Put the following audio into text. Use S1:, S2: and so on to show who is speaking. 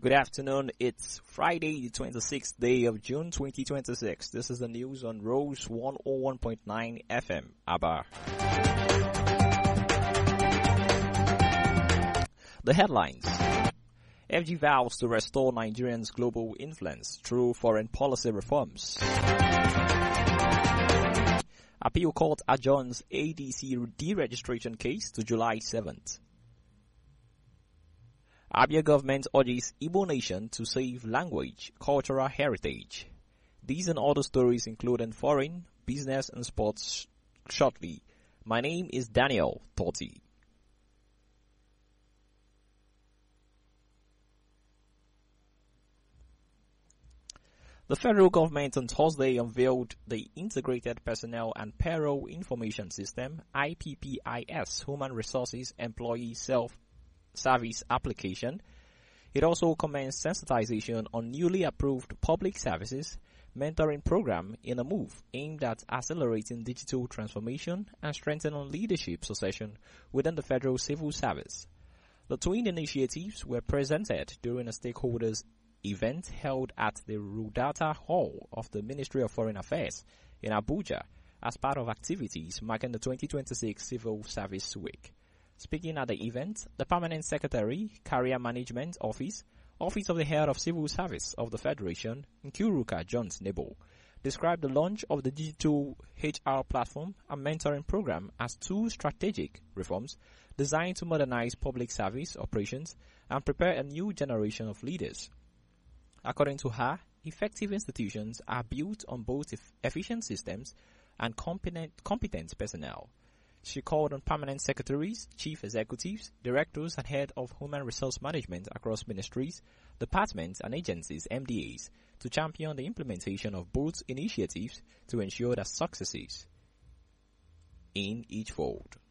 S1: Good afternoon. It's Friday, the 26th day of June 2026. This is the news on Rose 101.9 FM, Aba. The headlines. FG vows to restore Nigerians' global influence through foreign policy reforms. Appeal Court adjourns ADC deregistration case to July 7th. Abia government urges Igbo nation to save language, cultural heritage. These and other stories including foreign, business and sports shortly. My name is Daniel Totti. The federal government on Thursday unveiled the Integrated Personnel and Payroll Information System, IPPIS, Human Resources Employee Self-Service Application. It also commenced sensitization on newly approved public services mentoring program in a move aimed at accelerating digital transformation and strengthening leadership succession within the federal civil service. The twin initiatives were presented during a stakeholders event held at the Rudata Hall of the Ministry of Foreign Affairs in Abuja as part of activities marking the 2026 Civil Service Week. Speaking at the event, the Permanent Secretary, Career Management Office, Office of the Head of Civil Service of the Federation, Nkuruka Jones Nebo, described the launch of the digital HR platform and mentoring program as two strategic reforms designed to modernize public service operations and prepare a new generation of leaders. According to her, effective institutions are built on both efficient systems and competent personnel. She called on permanent secretaries, chief executives, directors and head of human resource management across ministries, departments and agencies, MDAs, to champion the implementation of both initiatives to ensure that successes in each fold.